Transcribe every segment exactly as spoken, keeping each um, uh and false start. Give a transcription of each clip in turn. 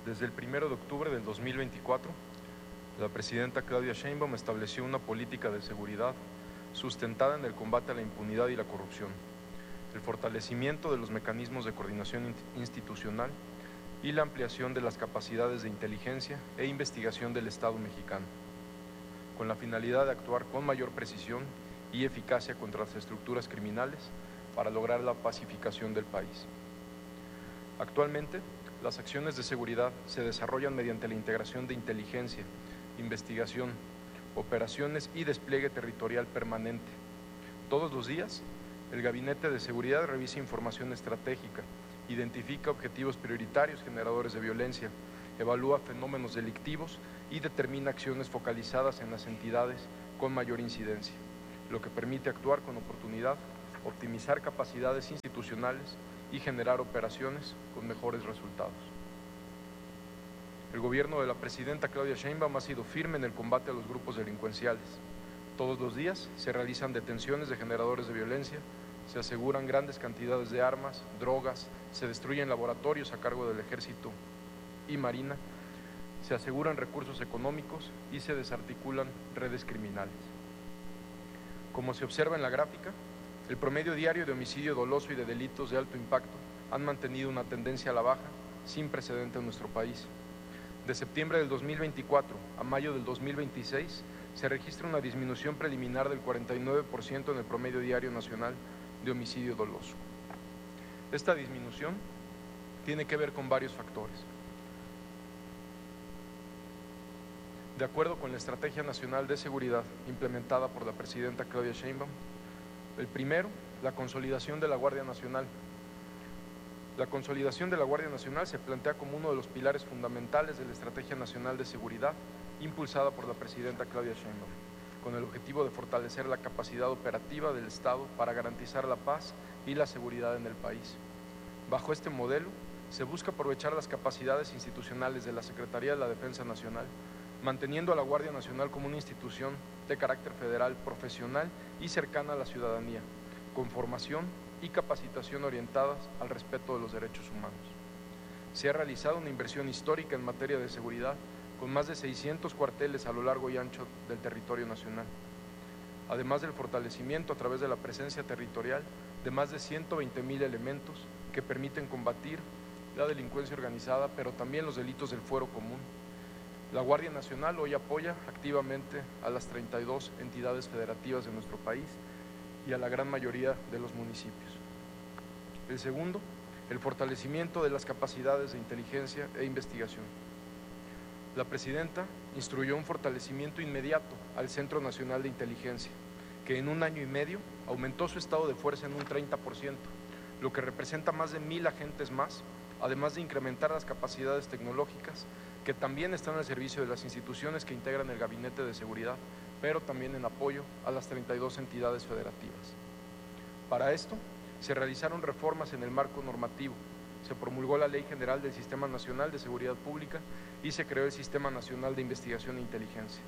Desde el primero de octubre del dos mil veinticuatro, la presidenta Claudia Sheinbaum estableció una política de seguridad sustentada en el combate a la impunidad y la corrupción, el fortalecimiento de los mecanismos de coordinación institucional y la ampliación de las capacidades de inteligencia e investigación del Estado mexicano, con la finalidad de actuar con mayor precisión y eficacia contra las estructuras criminales para lograr la pacificación del país. Actualmente, las acciones de seguridad se desarrollan mediante la integración de inteligencia, investigación, operaciones y despliegue territorial permanente. Todos los días, el Gabinete de Seguridad revisa información estratégica, identifica objetivos prioritarios generadores de violencia, evalúa fenómenos delictivos y determina acciones focalizadas en las entidades con mayor incidencia, lo que permite actuar con oportunidad, optimizar capacidades institucionales y generar operaciones con mejores resultados. El gobierno de la presidenta Claudia Sheinbaum ha sido firme en el combate a los grupos delincuenciales. Todos los días se realizan detenciones de generadores de violencia, se aseguran grandes cantidades de armas, drogas, se destruyen laboratorios a cargo del Ejército y Marina, se aseguran recursos económicos y se desarticulan redes criminales. Como se observa en la gráfica, el promedio diario de homicidio doloso y de delitos de alto impacto han mantenido una tendencia a la baja sin precedente en nuestro país. De septiembre del dos mil veinticuatro a mayo del dos mil veintiséis se registra una disminución preliminar del cuarenta y nueve por ciento en el promedio diario nacional de homicidio doloso. Esta disminución tiene que ver con varios factores. De acuerdo con la Estrategia Nacional de Seguridad implementada por la presidenta Claudia Sheinbaum, el primero, la consolidación de la Guardia Nacional. La consolidación de la Guardia Nacional se plantea como uno de los pilares fundamentales de la Estrategia Nacional de Seguridad impulsada por la presidenta Claudia Sheinbaum, con el objetivo de fortalecer la capacidad operativa del Estado para garantizar la paz y la seguridad en el país. Bajo este modelo, se busca aprovechar las capacidades institucionales de la Secretaría de la Defensa Nacional, manteniendo a la Guardia Nacional como una institución de carácter federal, profesional y cercana a la ciudadanía, con formación y capacitación orientadas al respeto de los derechos humanos. Se ha realizado una inversión histórica en materia de seguridad, con más de seiscientos cuarteles a lo largo y ancho del territorio nacional, además del fortalecimiento a través de la presencia territorial de más de ciento veinte mil elementos que permiten combatir la delincuencia organizada, pero también los delitos del fuero común. La Guardia Nacional hoy apoya activamente a las treinta y dos entidades federativas de nuestro país y a la gran mayoría de los municipios. El segundo, el fortalecimiento de las capacidades de inteligencia e investigación. La presidenta instruyó un fortalecimiento inmediato al Centro Nacional de Inteligencia, que en un año y medio aumentó su estado de fuerza en un treinta por ciento, lo que representa más de mil agentes más, además de incrementar las capacidades tecnológicas que también están al servicio de las instituciones que integran el Gabinete de Seguridad, pero también en apoyo a las treinta y dos entidades federativas. Para esto, se realizaron reformas en el marco normativo, se promulgó la Ley General del Sistema Nacional de Seguridad Pública y se creó el Sistema Nacional de Investigación e Inteligencia.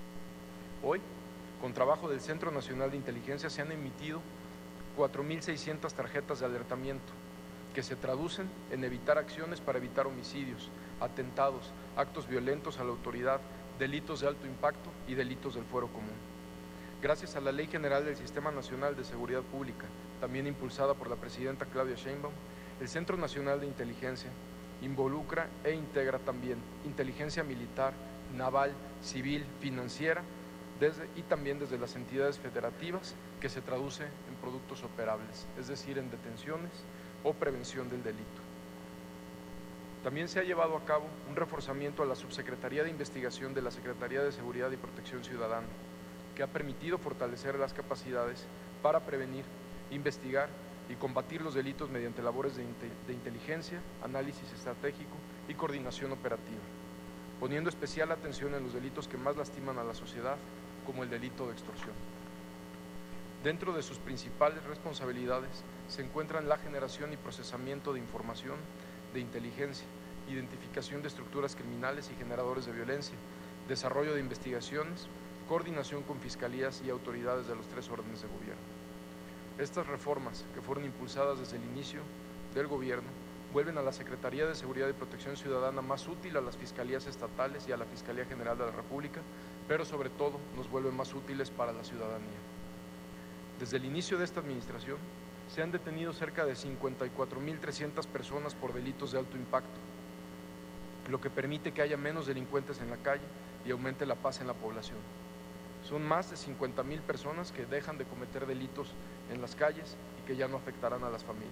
Hoy, con trabajo del Centro Nacional de Inteligencia, se han emitido cuatro mil seiscientas tarjetas de alertamiento, que se traducen en evitar acciones para evitar homicidios, atentados, actos violentos a la autoridad, delitos de alto impacto y delitos del fuero común. Gracias a la Ley General del Sistema Nacional de Seguridad Pública, también impulsada por la presidenta Claudia Sheinbaum, el Centro Nacional de Inteligencia involucra e integra también inteligencia militar, naval, civil, financiera, desde, y también desde las entidades federativas, que se traduce en productos operables, es decir, en detenciones o prevención del delito. También se ha llevado a cabo un reforzamiento a la Subsecretaría de Investigación de la Secretaría de Seguridad y Protección Ciudadana, que ha permitido fortalecer las capacidades para prevenir, investigar y combatir los delitos mediante labores de, de inteligencia, análisis estratégico y coordinación operativa, poniendo especial atención en los delitos que más lastiman a la sociedad, como el delito de extorsión. Dentro de sus principales responsabilidades se encuentran la generación y procesamiento de información de inteligencia, identificación de estructuras criminales y generadores de violencia, desarrollo de investigaciones, coordinación con fiscalías y autoridades de los tres órdenes de gobierno. Estas reformas, que fueron impulsadas desde el inicio del gobierno, vuelven a la Secretaría de Seguridad y Protección Ciudadana más útil a las fiscalías estatales y a la Fiscalía General de la República, pero sobre todo nos vuelven más útiles para la ciudadanía. Desde el inicio de esta administración, se han detenido cerca de cincuenta y cuatro mil trescientas personas por delitos de alto impacto, lo que permite que haya menos delincuentes en la calle y aumente la paz en la población. Son más de cincuenta mil personas que dejan de cometer delitos en las calles y que ya no afectarán a las familias.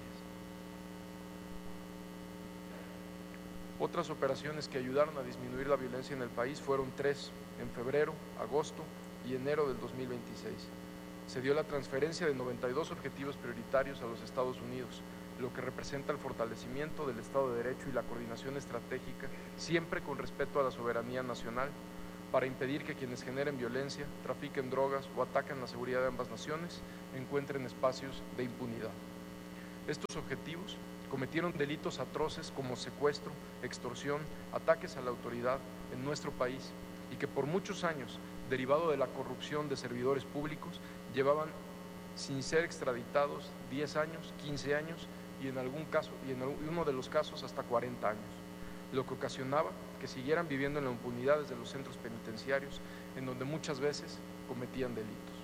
Otras operaciones que ayudaron a disminuir la violencia en el país fueron tres, en febrero, agosto y enero del dos mil veintiséis. Se dio la transferencia de noventa y dos objetivos prioritarios a los Estados Unidos, lo que representa el fortalecimiento del Estado de Derecho y la coordinación estratégica, siempre con respeto a la soberanía nacional, para impedir que quienes generen violencia, trafiquen drogas o ataquen la seguridad de ambas naciones encuentren espacios de impunidad. Estos objetivos cometieron delitos atroces como secuestro, extorsión, ataques a la autoridad en nuestro país y que por muchos años, derivado de la corrupción de servidores públicos, llevaban sin ser extraditados diez años, quince años y en algún caso, y en uno de los casos hasta cuarenta años, lo que ocasionaba que siguieran viviendo en la impunidad desde los centros penitenciarios, en donde muchas veces cometían delitos.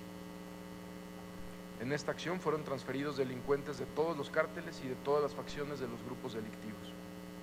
En esta acción fueron transferidos delincuentes de todos los cárteles y de todas las facciones de los grupos delictivos.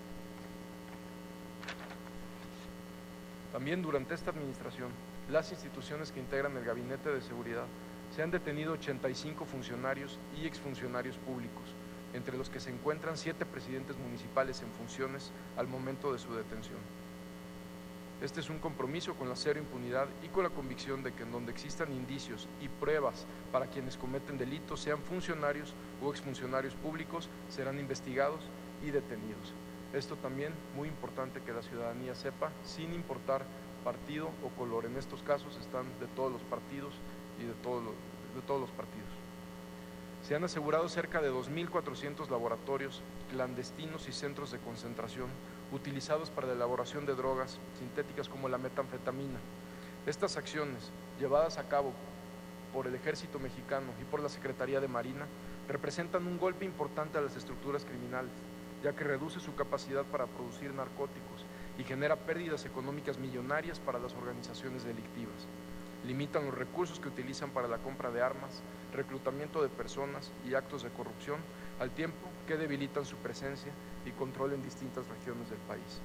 También durante esta administración, las instituciones que integran el Gabinete de Seguridad se han detenido ochenta y cinco funcionarios y exfuncionarios públicos, entre los que se encuentran siete presidentes municipales en funciones al momento de su detención. Este es un compromiso con la cero impunidad y con la convicción de que en donde existan indicios y pruebas para quienes cometen delitos, sean funcionarios o exfuncionarios públicos, serán investigados y detenidos. Esto también muy importante que la ciudadanía sepa, sin importar partido o color. En estos casos están de todos los partidos y de, todo lo, de todos los partidos. Se han asegurado cerca de dos mil cuatrocientos laboratorios clandestinos y centros de concentración utilizados para la elaboración de drogas sintéticas como la metanfetamina. Estas acciones, llevadas a cabo por el Ejército Mexicano y por la Secretaría de Marina, representan un golpe importante a las estructuras criminales, ya que reduce su capacidad para producir narcóticos y genera pérdidas económicas millonarias para las organizaciones delictivas. Limitan los recursos que utilizan para la compra de armas, reclutamiento de personas y actos de corrupción, al tiempo que debilitan su presencia y control en distintas regiones del país.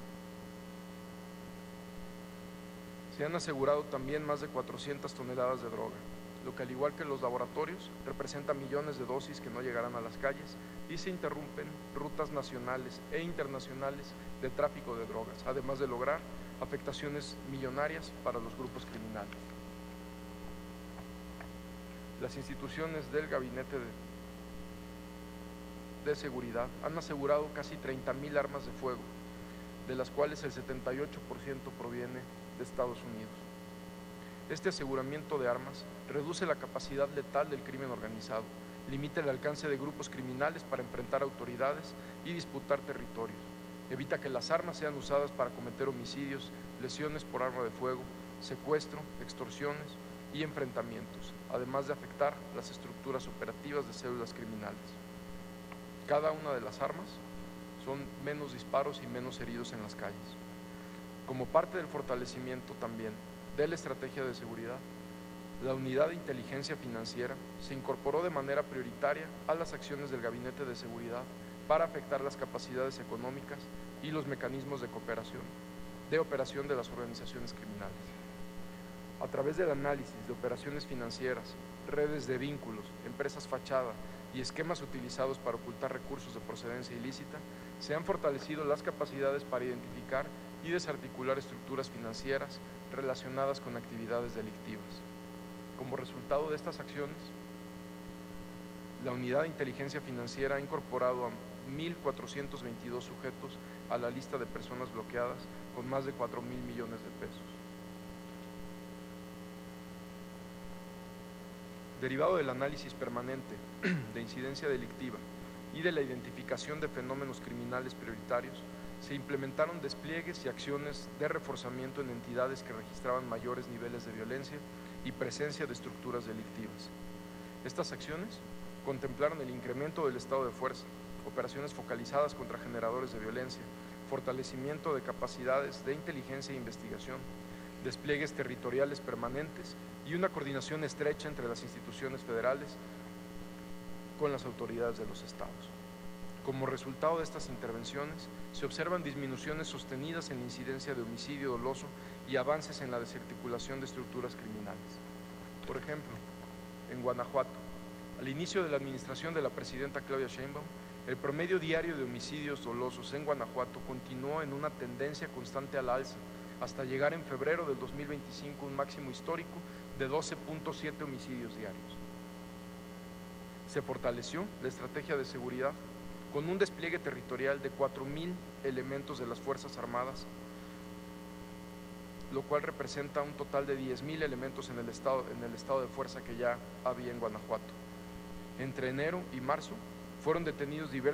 Se han asegurado también más de cuatrocientas toneladas de droga, lo que al igual que los laboratorios representa millones de dosis que no llegarán a las calles y se interrumpen rutas nacionales e internacionales de tráfico de drogas, además de lograr afectaciones millonarias para los grupos criminales. Las instituciones del Gabinete de, de Seguridad han asegurado casi treinta mil armas de fuego, de las cuales el setenta y ocho por ciento proviene de Estados Unidos. Este aseguramiento de armas reduce la capacidad letal del crimen organizado, limita el alcance de grupos criminales para enfrentar autoridades y disputar territorios, evita que las armas sean usadas para cometer homicidios, lesiones por arma de fuego, secuestro, extorsiones y enfrentamientos, además de afectar las estructuras operativas de células criminales. Cada una de las armas son menos disparos y menos heridos en las calles. Como parte del fortalecimiento también de la estrategia de seguridad, la Unidad de Inteligencia Financiera se incorporó de manera prioritaria a las acciones del Gabinete de Seguridad para afectar las capacidades económicas y los mecanismos de cooperación, de operación de las organizaciones criminales. A través del análisis de operaciones financieras, redes de vínculos, empresas fachada y esquemas utilizados para ocultar recursos de procedencia ilícita, se han fortalecido las capacidades para identificar y desarticular estructuras financieras relacionadas con actividades delictivas. Como resultado de estas acciones, la Unidad de Inteligencia Financiera ha incorporado a mil cuatrocientos veintidós sujetos a la lista de personas bloqueadas con más de cuatro mil millones de pesos. Derivado del análisis permanente de incidencia delictiva y de la identificación de fenómenos criminales prioritarios, se implementaron despliegues y acciones de reforzamiento en entidades que registraban mayores niveles de violencia y presencia de estructuras delictivas. Estas acciones contemplaron el incremento del estado de fuerza, operaciones focalizadas contra generadores de violencia, fortalecimiento de capacidades de inteligencia e investigación, despliegues territoriales permanentes y una coordinación estrecha entre las instituciones federales con las autoridades de los estados. Como resultado de estas intervenciones, se observan disminuciones sostenidas en la incidencia de homicidio doloso y avances en la desarticulación de estructuras criminales. Por ejemplo, en Guanajuato, al inicio de la administración de la presidenta Claudia Sheinbaum, el promedio diario de homicidios dolosos en Guanajuato continuó en una tendencia constante al alza, hasta llegar en febrero del dos mil veinticinco a un máximo histórico de doce punto siete homicidios diarios. Se fortaleció la estrategia de seguridad con un despliegue territorial de cuatro mil elementos de las Fuerzas Armadas, lo cual representa un total de diez mil elementos en el, estado, en el estado de fuerza que ya había en Guanajuato. Entre enero y marzo fueron detenidos diversos